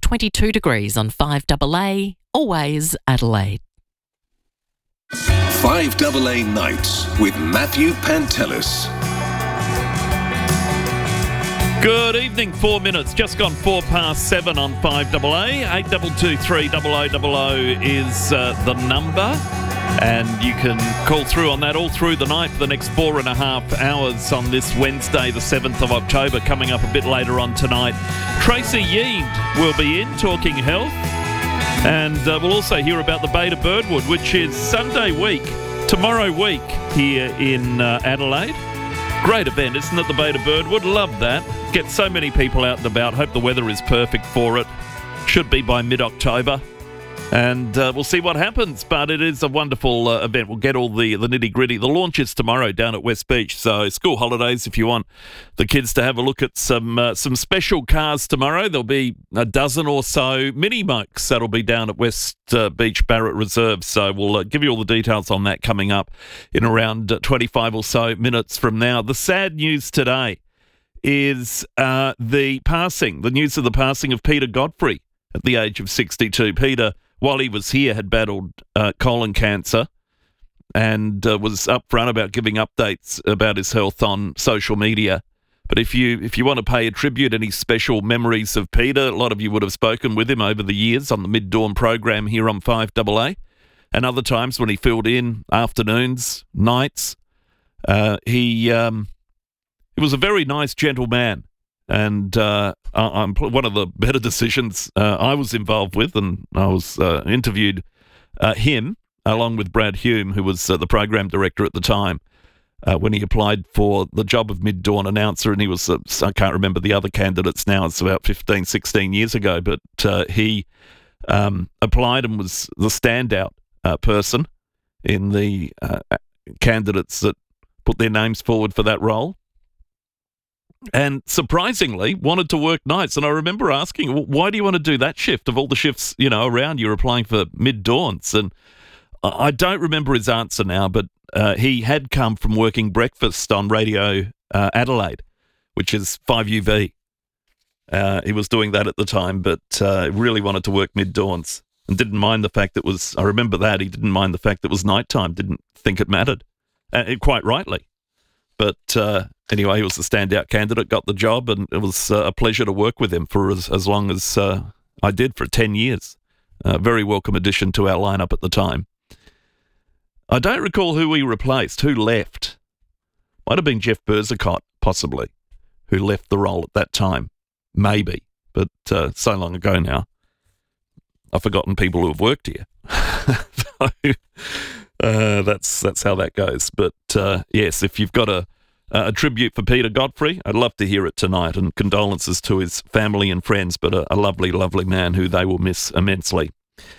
22 degrees on 5AA, always Adelaide. 5AA Nights with Matthew Pantelis. Good evening, 4 minutes, just gone 7:04 on 5AA. 8223 0000 is the number, and you can call through on that all through the night for the next 4.5 hours on this Wednesday, the 7th of October. Coming up a bit later on tonight, Tracy Yeend will be in talking health, and we'll also hear about the Beta Birdwood, which is Sunday week, tomorrow week here in Adelaide. Great event, isn't it, the Beta Birdwood? Love that. Get so many people out and about. Hope the weather is perfect for it. Should be by mid-October. And we'll see what happens, but it is a wonderful event. We'll get all the nitty-gritty. The launch is tomorrow down at West Beach, so school holidays, if you want the kids to have a look at some special cars tomorrow. There'll be a dozen or so mini-mokes that'll be down at West Beach Barrett Reserve, so we'll give you all the details on that coming up in around 25 or so minutes from now. The sad news today is the news of the passing of Peter Godfrey at the age of 62. Peter, while he was here, had battled colon cancer and was upfront about giving updates about his health on social media. But if you want to pay a tribute, any special memories of Peter, a lot of you would have spoken with him over the years on the Mid-Dawn program here on 5AA, and other times when he filled in afternoons, nights. He was a very nice, gentle man. And one of the better decisions I was involved with, and I was interviewed him along with Brad Hume, who was the program director at the time, when he applied for the job of Mid-Dawn announcer, and he was, I can't remember the other candidates now, it's about 15, 16 years ago, but he applied and was the standout person in the candidates that put their names forward for that role. And surprisingly, wanted to work nights. And I remember asking, well, why do you want to do that shift of all the shifts, around? You're applying for mid-dawns. And I don't remember his answer now, but he had come from working breakfast on Radio Adelaide, which is 5UV. He was doing that at the time, but really wanted to work mid-dawns and didn't mind the fact that I remember that, he didn't mind the fact that it was nighttime, didn't think it mattered, quite rightly. But anyway, he was the standout candidate, got the job, and it was a pleasure to work with him for as long as I did, for 10 years. Very welcome addition to our lineup at the time. I don't recall who he replaced, who left. Might have been Jeff Berzicott, possibly, who left the role at that time. Maybe, but so long ago now. I've forgotten people who have worked here. That's how that goes. But yes, if you've got a tribute for Peter Godfrey, I'd love to hear it tonight, and condolences to his family and friends, but a lovely, lovely man who they will miss immensely.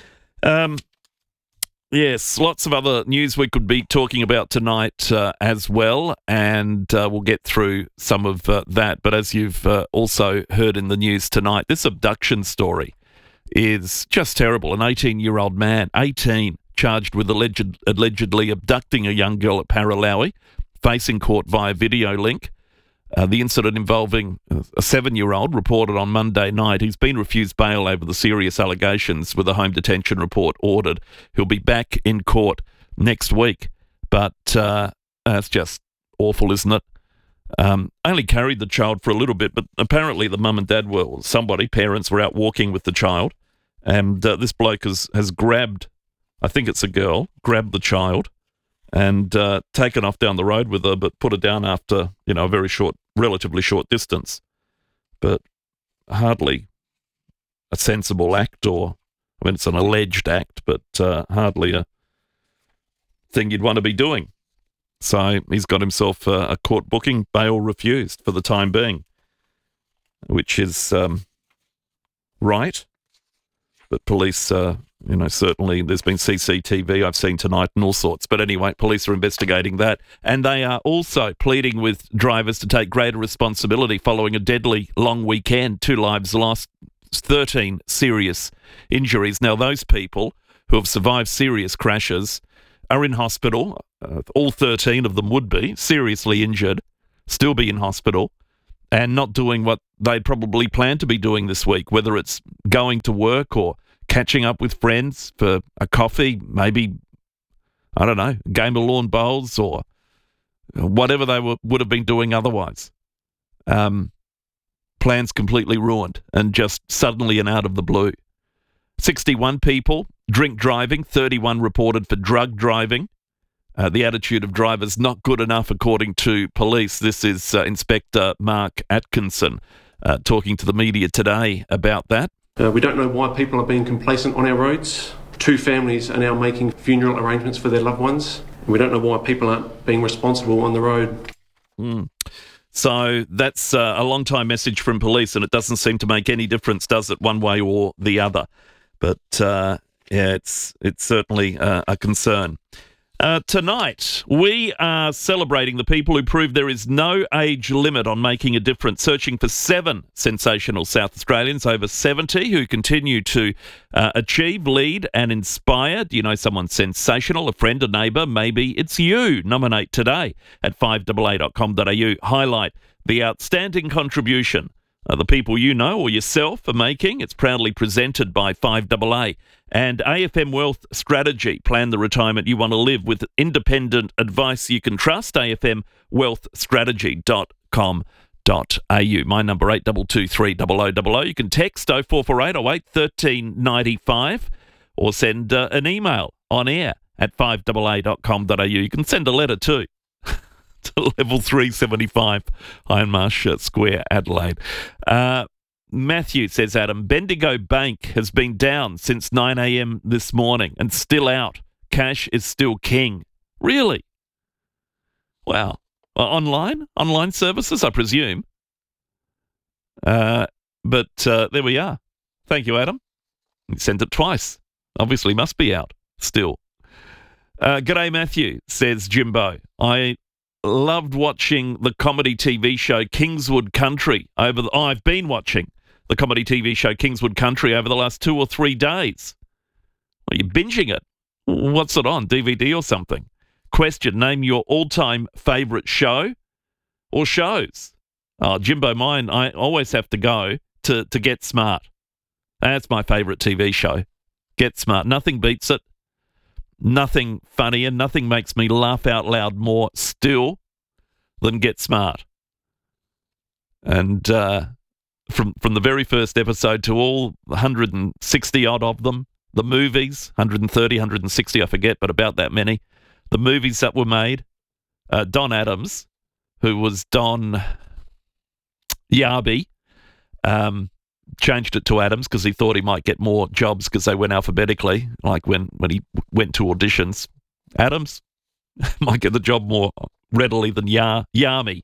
Yes, lots of other news we could be talking about tonight as well, and we'll get through some of that. But as you've also heard in the news tonight, this abduction story is just terrible. An 18-year-old man, 18, charged with allegedly abducting a young girl at Paralowie, facing court via video link. The incident involving a 7-year-old reported on Monday night. He's been refused bail over the serious allegations, with a home detention report ordered. He'll be back in court next week. But that's just awful, isn't it? Only carried the child for a little bit, but apparently the mum and dad parents were out walking with the child, and this bloke has grabbed, I think it's a girl, grabbed the child and taken off down the road with her, but put her down after, a relatively short distance. But hardly a sensible act, it's an alleged act, but hardly a thing you'd want to be doing. So he's got himself a court booking, bail refused for the time being, which is right. But police, certainly there's been CCTV I've seen tonight and all sorts. But anyway, police are investigating that. And they are also pleading with drivers to take greater responsibility following a deadly long weekend. 2 lives lost, 13 serious injuries. Now, those people who have survived serious crashes are in hospital. All 13 of them would be seriously injured, still be in hospital. and not doing what they probably plan to be doing this week, whether it's going to work or catching up with friends for a coffee, maybe, I don't know, a game of lawn bowls or whatever they would have been doing otherwise. Plans completely ruined and just suddenly and out of the blue. 61 people drink driving, 31 reported for drug driving. The attitude of drivers not good enough, according to police. This is Inspector Mark Atkinson talking to the media today about that. We don't know why people are being complacent on our roads. 2 families are now making funeral arrangements for their loved ones. We don't know why people aren't being responsible on the road. So that's a long-time message from police, and it doesn't seem to make any difference, does it, one way or the other? But, yeah, it's certainly a concern. Tonight, we are celebrating the people who prove there is no age limit on making a difference, searching for 7 sensational South Australians over 70 who continue to achieve, lead and inspire. Do you know someone sensational, a friend, a neighbour? Maybe it's you. Nominate today at 5AA.com.au. Highlight the outstanding contribution the people you know or yourself are making. It's proudly presented by 5AA. And AFM Wealth Strategy. Plan the retirement you want to live with independent advice you can trust. afmwealthstrategy.com.au. My number 82230000. You can text 0448 08 1395 or send an email on air at 5AA.com.au. You can send a letter too. To level 375 Ironmarsh Square, Adelaide. Matthew says, Adam, Bendigo Bank has been down since 9 a.m. this morning and still out. Cash is still king. Really? Wow. Online services, I presume. But there we are. Thank you, Adam. You sent it twice. Obviously must be out still. G'day, Matthew, says Jimbo. I loved watching the comedy TV show Kingswood Country I've been watching the comedy TV show Kingswood Country over the last 2 or 3 days. Are you binging it? What's it on, DVD or something? Question, name your all-time favourite show or shows. Oh, Jimbo, mine, I always have to go to Get Smart. That's my favourite TV show. Get Smart. Nothing beats it. Nothing funnier, nothing makes me laugh out loud more still than Get Smart. And from the very first episode to all 160 odd of them, the movies, 130, 160, I forget, but about that many, the movies that were made, Don Adams, who was Don Yarby, changed it to Adams because he thought he might get more jobs because they went alphabetically, like when he went to auditions. Adams might get the job more readily than Yarmy.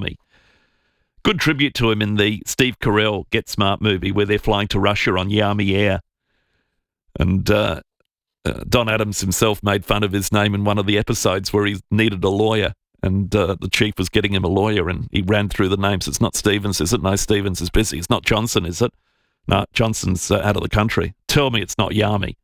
Good tribute to him in the Steve Carell Get Smart movie where they're flying to Russia on Yarmy Air. And Don Adams himself made fun of his name in one of the episodes where he needed a lawyer. And the chief was getting him a lawyer, and he ran through the names. It's not Stevens, is it? No, Stevens is busy. It's not Johnson, is it? No, Johnson's out of the country. Tell me it's not Yarmy.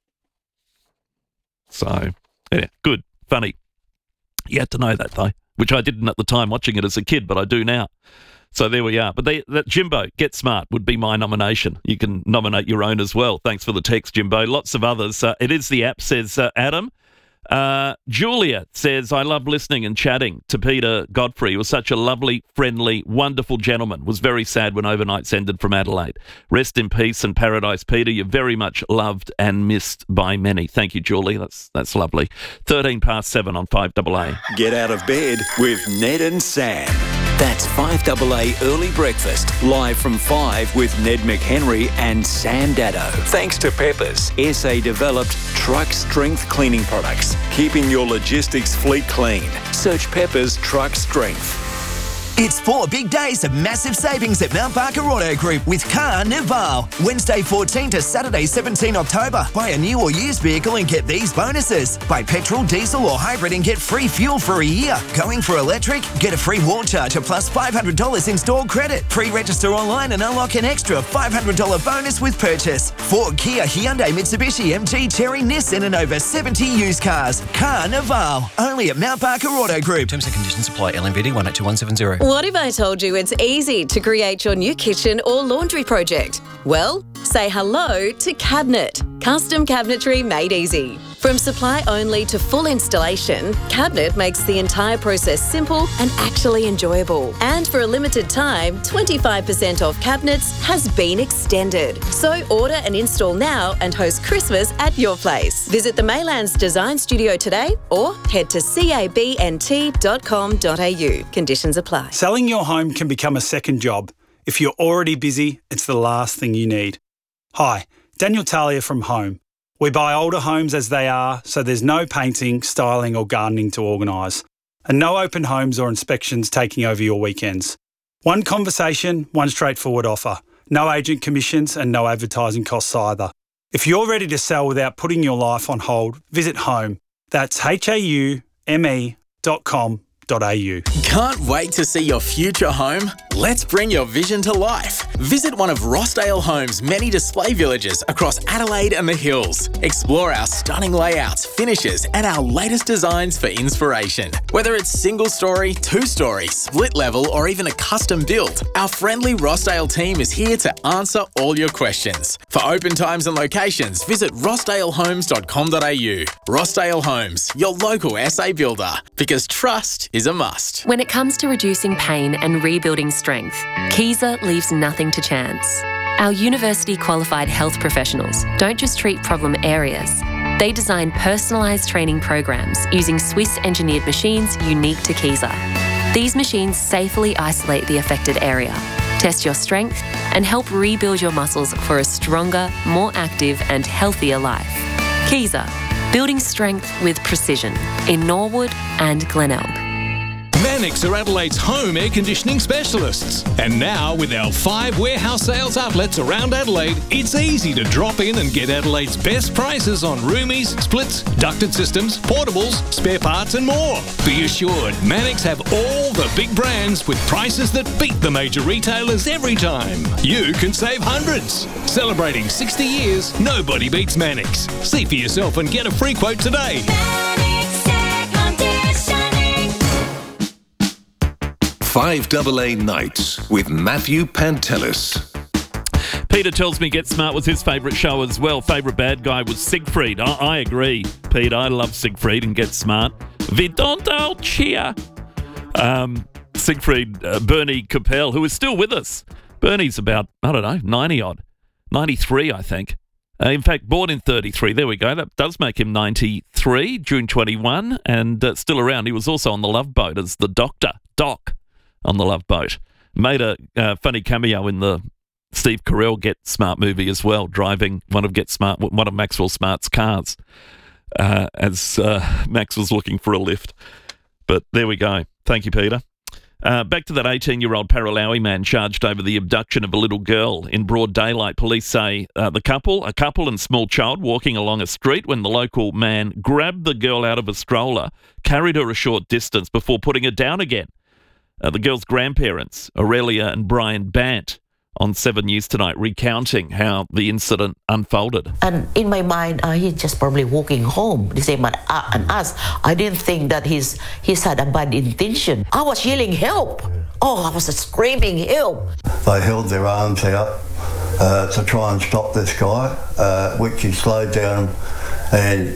So, yeah, good, funny. You had to know that, though, which I didn't at the time watching it as a kid, but I do now. So there we are. But that Jimbo, Get Smart, would be my nomination. You can nominate your own as well. Thanks for the text, Jimbo. Lots of others. It is the app, says Adam. Julia says, I love listening and chatting to Peter Godfrey. He was such a lovely, friendly, wonderful gentleman. Was very sad when overnights ended from Adelaide. Rest in peace and paradise, Peter. You're very much loved and missed by many. Thank you, Julie. That's lovely. 7:13 on 5AA. Get out of bed with Ned and Sam. That's 5AA Early Breakfast, live from 5 with Ned McHenry and Sam Dado. Thanks to Peppers, SA-developed truck strength cleaning products, keeping your logistics fleet clean. Search Peppers Truck Strength. It's 4 big days of massive savings at Mount Barker Auto Group with Carnival. Wednesday 14 to Saturday 17 October. Buy a new or used vehicle and get these bonuses. Buy petrol, diesel or hybrid and get free fuel for a year. Going for electric? Get a free wall charger plus $500 installed credit. Pre-register online and unlock an extra $500 bonus with purchase. Ford, Kia, Hyundai, Mitsubishi, MG, Chery, Nissan and over 70 used cars. Carnival. Only at Mount Barker Auto Group. Terms and conditions apply. LMVD 182170. What if I told you it's easy to create your new kitchen or laundry project? Well, say hello to Cabinet. Custom cabinetry made easy. From supply only to full installation, Cabinet makes the entire process simple and actually enjoyable. And for a limited time, 25% off cabinets has been extended. So order and install now and host Christmas at your place. Visit the Maylands Design Studio today or head to cabnt.com.au. Conditions apply. Selling your home can become a second job. If you're already busy, it's the last thing you need. Hi, Daniel Talia from Home. We buy older homes as they are, so there's no painting, styling or gardening to organise. And no open homes or inspections taking over your weekends. One conversation, one straightforward offer. No agent commissions and no advertising costs either. If you're ready to sell without putting your life on hold, visit Home. That's haume.com.au. Can't wait to see your future home? Let's bring your vision to life. Visit one of Rossdale Homes' many display villages across Adelaide and the Hills. Explore our stunning layouts, finishes, and our latest designs for inspiration. Whether it's single story, two-story, split level, or even a custom build, our friendly Rossdale team is here to answer all your questions. For open times and locations, visit rossdalehomes.com.au. Rossdale Homes, your local SA builder, because trust is a must. When it comes to reducing pain and rebuilding strength, Kaiser leaves nothing to chance. Our university-qualified health professionals don't just treat problem areas. They design personalised training programs using Swiss-engineered machines unique to Kaiser. These machines safely isolate the affected area, test your strength, and help rebuild your muscles for a stronger, more active and healthier life. Kaiser, building strength with precision in Norwood and Glenelg. Mannix are Adelaide's home air conditioning specialists. And now, with our 5 warehouse sales outlets around Adelaide, it's easy to drop in and get Adelaide's best prices on roomies, splits, ducted systems, portables, spare parts and more. Be assured, Mannix have all the big brands with prices that beat the major retailers every time. You can save hundreds. Celebrating 60 years, nobody beats Mannix. See for yourself and get a free quote today. 5AA Nights with Matthew Pantelis. Peter tells me Get Smart was his favourite show as well. Favourite bad guy was Siegfried. I agree, Pete. I love Siegfried and Get Smart. We don't all cheer. Siegfried, Bernie Capel, who is still with us. Bernie's about, 90-odd. 93, I think. In fact, born in 33. There we go. That does make him 93, June 21, and still around. He was also on The Love Boat as the Doc, on The Love Boat. Made a funny cameo in the Steve Carell Get Smart movie as well, driving one of Maxwell Smart's cars as Max was looking for a lift. But there we go. Thank you, Peter. Back to that 18-year-old Paralawi man charged over the abduction of a little girl in broad daylight. Police say a couple and small child walking along a street when the local man grabbed the girl out of a stroller, carried her a short distance before putting her down again. The girl's grandparents, Aurelia and Brian Bant, on 7 News Tonight, recounting how the incident unfolded. And in my mind, he's just probably walking home, the same as us. I didn't think that he's had a bad intention. I was yelling, help! Oh, I was screaming, help! They held their arms out to try and stop this guy, which he slowed down and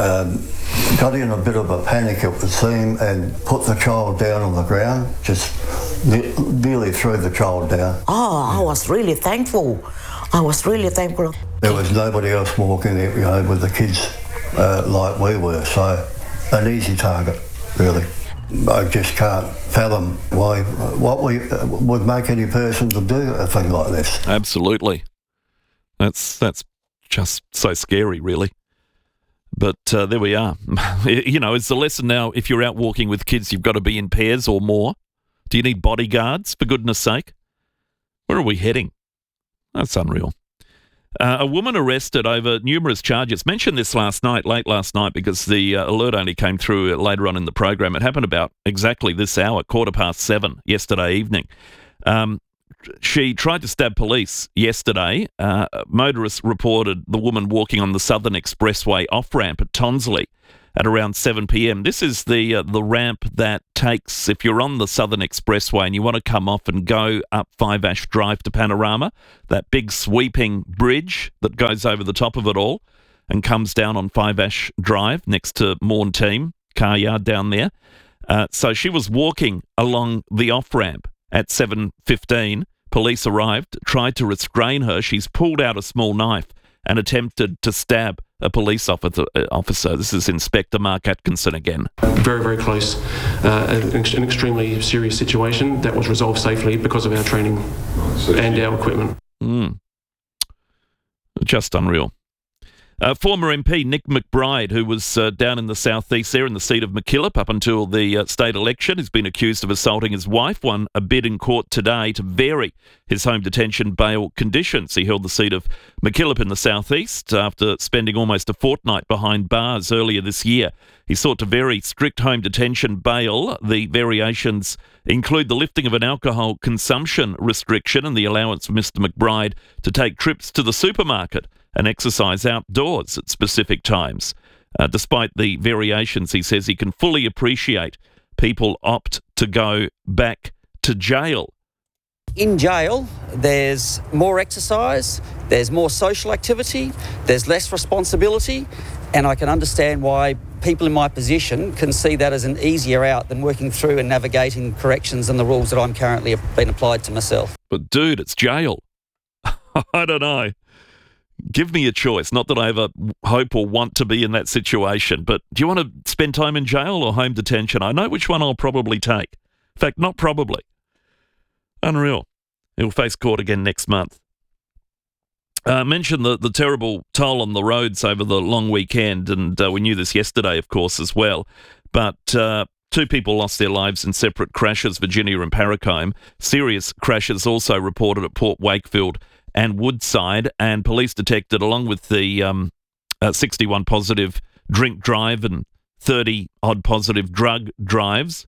got in a bit of a panic, it would seem, and put the child down on the ground, just nearly threw the child down. Oh, I was really thankful. There was nobody else walking there, with the kids like we were, so an easy target, really. I just can't fathom what would make any person to do a thing like this. Absolutely. That's just so scary, really. But there we are. It's the lesson now. If you're out walking with kids, you've got to be in pairs or more. Do you need bodyguards, for goodness sake? Where are we heading? That's unreal. A woman arrested over numerous charges. Mentioned this late last night, because the alert only came through later on in the program. It happened about exactly this hour, 7:15 yesterday evening. She tried to stab police yesterday. Motorists reported the woman walking on the Southern Expressway off-ramp at Tonsley at around 7 p.m. This is the ramp that takes, if you're on the Southern Expressway and you want to come off and go up Five Ash Drive to Panorama, that big sweeping bridge that goes over the top of it all and comes down on Five Ash Drive next to Morn Team car yard down there. So she was walking along the off-ramp at 7:15. Police arrived, tried to restrain her. She's pulled out a small knife and attempted to stab a police officer. This is Inspector Mark Atkinson again. Very, very close. An extremely serious situation that was resolved safely because of our training and our equipment. Just unreal. Former MP Nick McBride, who was down in the southeast there in the seat of MacKillop up until the state election, has been accused of assaulting his wife, won a bid in court today to vary his home detention bail conditions. He held the seat of MacKillop in the southeast after spending almost a fortnight behind bars earlier this year. He sought to vary strict home detention bail. The variations include the lifting of an alcohol consumption restriction and the allowance for Mr McBride to take trips to the supermarket and exercise outdoors at specific times. Despite the variations, he says he can fully appreciate people opt to go back to jail. In jail, there's more exercise, there's more social activity, there's less responsibility, and I can understand why people in my position can see that as an easier out than working through and navigating corrections and the rules that I'm currently being applied to myself. But dude, it's jail. I don't know. Give me a choice. Not that I ever hope or want to be in that situation, but do you want to spend time in jail or home detention? I know which one I'll probably take. In fact, not probably. Unreal. He'll face court again next month. Mentioned the terrible toll on the roads over the long weekend, and we knew this yesterday, of course, as well. But 2 people lost their lives in separate crashes, Virginia and Paracombe. Serious crashes also reported at Port Wakefield and Woodside, and police detected, along with the 61 positive drink drive and 30-odd positive drug drives,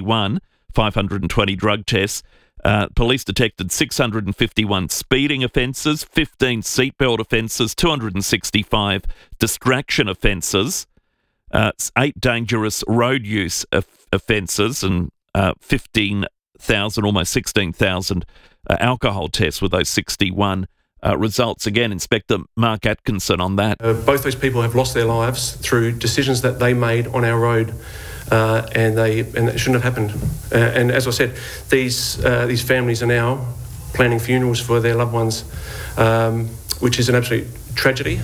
520 drug tests. Police detected 651 speeding offences, 15 seatbelt offences, 265 distraction offences, 8 dangerous road use offences, and 15,000, almost 16,000 alcohol tests with those 61 results. Again, Inspector Mark Atkinson on that. Both those people have lost their lives through decisions that they made on our road, and it shouldn't have happened. And as I said, these families are now planning funerals for their loved ones, which is an absolute tragedy.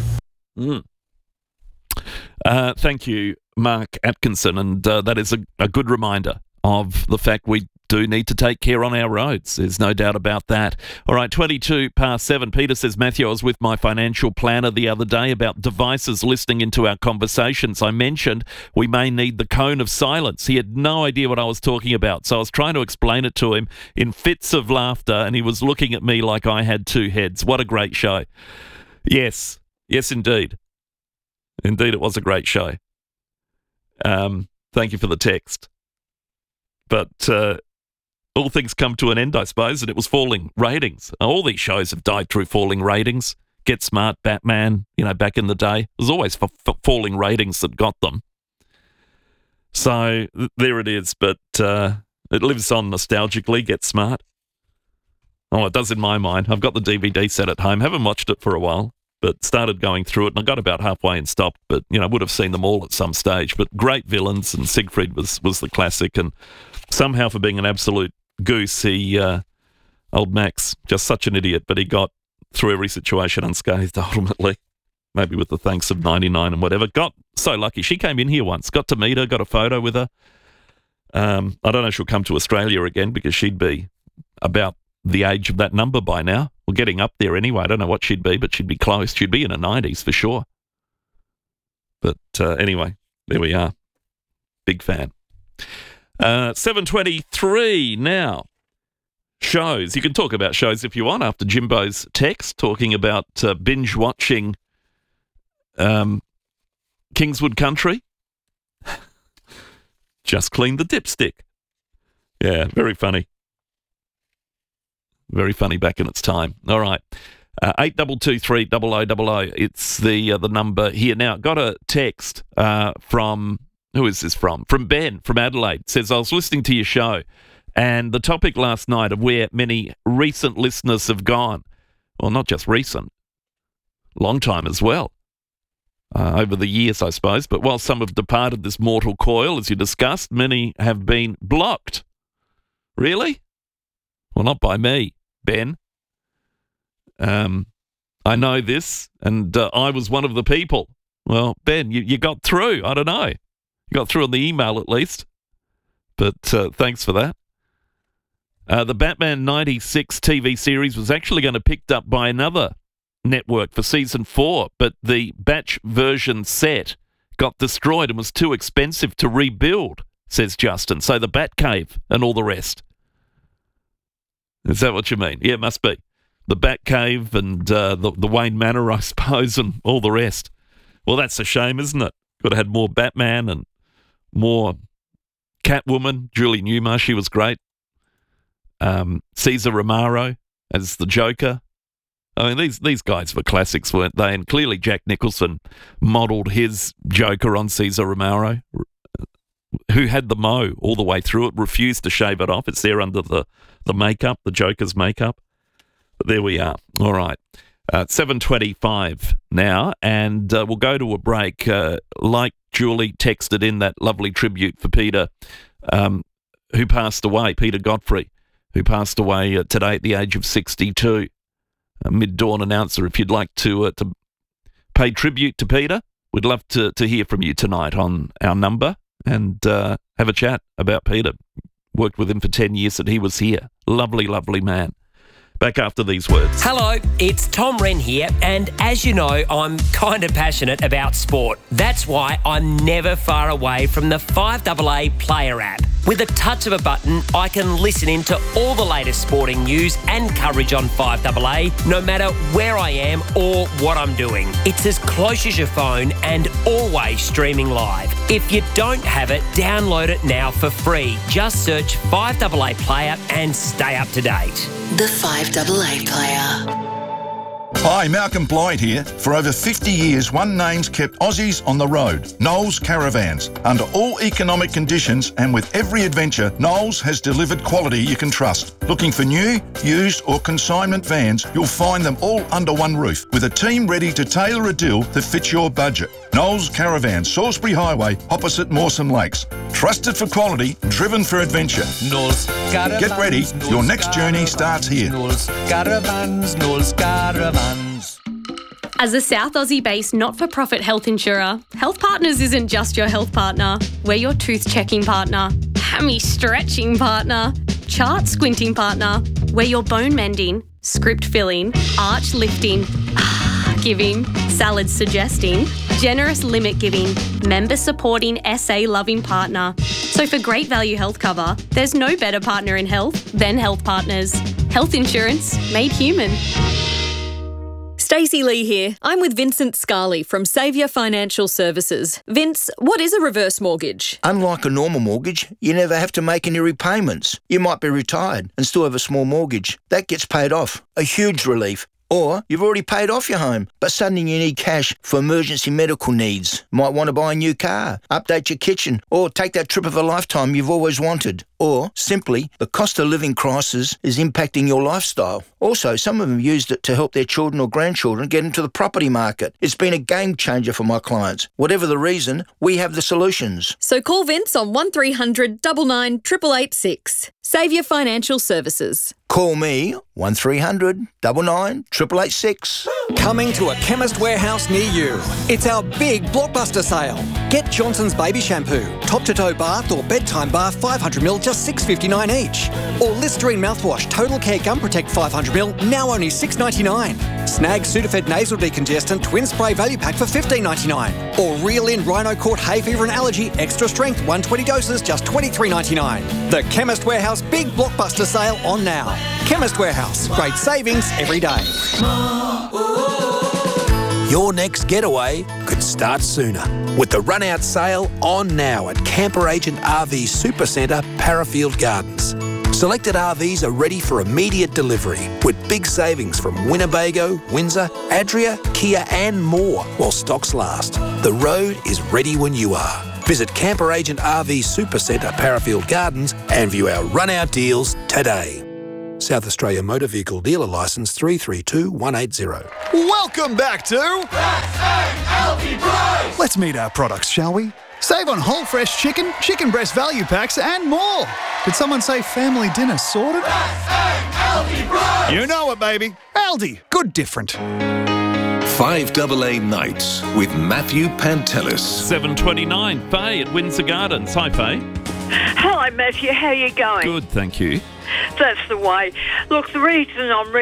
Thank you, Mark Atkinson, and that is a good reminder of the fact we do need to take care on our roads. There's no doubt about that. All right, 7:22. Peter says, Matthew, I was with my financial planner the other day about devices listening into our conversations. I mentioned we may need the cone of silence. He had no idea what I was talking about, so I was trying to explain it to him in fits of laughter, and he was looking at me like I had 2 heads. What a great show. Yes, indeed. Indeed, it was a great show. Thank you for the text. But all things come to an end, I suppose, and it was falling ratings. All these shows have died through falling ratings. Get Smart, Batman, back in the day. It was always falling ratings that got them. So there it is, but it lives on nostalgically, Get Smart. Oh, it does in my mind. I've got the DVD set at home. Haven't watched it for a while, but started going through it, and I got about halfway and stopped, but, would have seen them all at some stage. But great villains, and Siegfried was the classic, and somehow for being an absolute goose, old Max, just such an idiot, but he got through every situation unscathed ultimately, maybe with the thanks of 99 and whatever. Got so lucky. She came in here once, got to meet her, got a photo with her. I don't know if she'll come to Australia again because she'd be about the age of that number by now. Well, getting up there anyway. I don't know what she'd be, but she'd be close. She'd be in her 90s for sure. But anyway, there we are. Big fan. 7:23 now. Shows. You can talk about shows if you want after Jimbo's text talking about binge watching Kingswood Country. Just cleaned the dipstick. Yeah, very funny. Very funny back in its time. All right. 8223 0000. It's the number here. Now, got a text from Who is this from? From Ben from Adelaide. Says, I was listening to your show and the topic last night of where many recent listeners have gone. Well, not just recent, long time as well. Over the years, I suppose. But while some have departed this mortal coil, as you discussed, many have been blocked. Really? Well, not by me, Ben. I know this, and I was one of the people. Well, Ben, you got through. I don't know. You got through on the email at least. But thanks for that. The Batman 96 TV series was actually going to be picked up by another network for season 4, but the batch version set got destroyed and was too expensive to rebuild, says Justin. So the Batcave and all the rest. Is that what you mean? Yeah, it must be. The Batcave and the Wayne Manor, I suppose, and all the rest. Well, that's a shame, isn't it? Could have had more Batman and more Catwoman. Julie Newmar, she was great. Cesar Romero as the Joker. I mean, these guys were classics, weren't they? And clearly Jack Nicholson modelled his Joker on Cesar Romero, who had the mo all the way through it, refused to shave it off. It's there under the makeup, the Joker's makeup. But there we are. All right. 7:25 now, and we'll go to a break. Like Julie texted in that lovely tribute for Peter, who passed away, Peter Godfrey, who passed away today at the age of 62. A mid-dawn announcer. If you'd like to pay tribute to Peter, we'd love to hear from you tonight on our number and have a chat about Peter. Worked with him for 10 years and he was here. Lovely, lovely man. Back after these words. Hello, it's Tom Wren here, and as you know, I'm kind of passionate about sport. That's why I'm never far away from the 5AA Player app. With a touch of a button, I can listen in to all the latest sporting news and coverage on 5AA, no matter where I am or what I'm doing. It's as close as your phone and always streaming live. If you don't have it, download it now for free. Just search 5AA Player and stay up to date. The 5AA Player. Hi, Malcolm Blythe here. For over 50 years, one name's kept Aussies on the road, Knowles Caravans. Under all economic conditions and with every adventure, Knowles has delivered quality you can trust. Looking for new, used or consignment vans, you'll find them all under one roof, with a team ready to tailor a deal that fits your budget. Knowles Caravans, Salisbury Highway, opposite Mawson Lakes. Trusted for quality, driven for adventure. Knowles Caravans. Get ready, your next journey starts here. Knowles Caravans, Knowles Caravans. As a South Aussie-based not-for-profit health insurer, Health Partners isn't just your health partner. We're your tooth-checking partner, hammy-stretching partner, chart-squinting partner. We're your bone-mending, script-filling, arch-lifting, giving, salad-suggesting, generous limit-giving, member-supporting, SA-loving partner. So for great value health cover, there's no better partner in health than Health Partners. Health insurance made human. Stacey Lee here. I'm with Vincent Scarley from Saviour Financial Services. Vince, what is a reverse mortgage? Unlike a normal mortgage, you never have to make any repayments. You might be retired and still have a small mortgage. That gets paid off. A huge relief. Or you've already paid off your home, but suddenly you need cash for emergency medical needs. Might want to buy a new car, update your kitchen, or take that trip of a lifetime you've always wanted. Or simply, the cost of living crisis is impacting your lifestyle. Also, some of them used it to help their children or grandchildren get into the property market. It's been a game changer for my clients. Whatever the reason, we have the solutions. So call Vince on 1300 99 886. Saviour Financial Services. Call me 1300 99 886. Coming to a Chemist Warehouse near you. It's our big blockbuster sale. Get Johnson's Baby Shampoo, top-to-toe bath or bedtime bath 500ml, just $6.59 each. Or Listerine mouthwash, Total Care Gum Protect 500ml, now only $6.99. Snag Sudafed Nasal Decongestant Twin Spray Value Pack for $15.99. Or Reel In Rhino Court Hay Fever and Allergy Extra Strength 120 doses, just $23.99. The Chemist Warehouse Big Blockbuster Sale on now. Chemist Warehouse, great savings every day. Your next getaway could start sooner with the run-out sale on now at Camper Agent RV Supercentre, Parafield Gardens. Selected RVs are ready for immediate delivery with big savings from Winnebago, Windsor, Adria, Kia and more while stocks last. The road is ready when you are. Visit Camper Agent RV Supercentre, Parafield Gardens, and view our run-out deals today. South Australia Motor Vehicle Dealer Licence 332180. Welcome back to... Let's meet our products, shall we? Save on whole fresh chicken, chicken breast value packs, and more. Did someone say family dinner sorted? You know it, baby. Aldi. Good different. 5AA Nights with Matthew Pantelis. 7:29. Faye at Windsor Gardens. Hi, Faye. Hello, Matthew. How are you going? Good, thank you. That's the way. Look, the reason I'm